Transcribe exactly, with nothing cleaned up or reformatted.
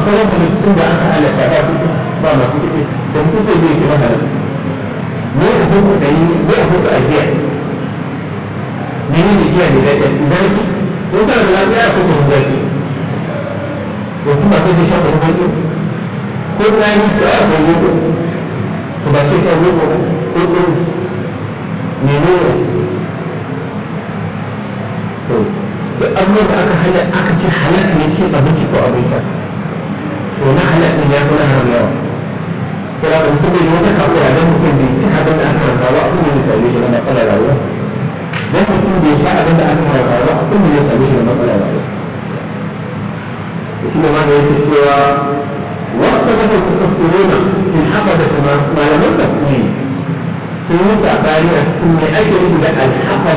sauran halittun da aka halatta ba su ba masu kuɗi da mutum zai zai kira halatta ne a hutu da yi ne a hutu a giya ne ne da giya ne da ya fi zaki ko kana da lafiya ko kuma zaki mutum ba sai zai shafa zaki ko na yi da ya bai yi ko ba sai sai yi ko ko ko ne ne to da abubuwan da aka halatta aka ce halatta ne cikin abinci ko abin sha to na halatta ne ya fi na haram yawa kira da mutum bai wata kafura don mutum bai ci abin da aka ranta ba abin da zai same shi na matsalar rayuwa don mutum bai sha abin da aka ranta ba abin da zai same shi na matsalar rayuwa da shi ne ma da yake cewa wata kasar tafsiruna in haka da kuma malaman tafsiri sun yi sabani a cikin mai ake nufi da alhafa